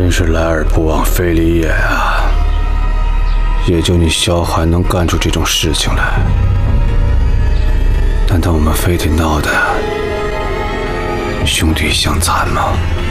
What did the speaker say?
真是来而不往非礼也啊！也就你萧寒能干出这种事情来，难道我们非得闹得兄弟相残吗？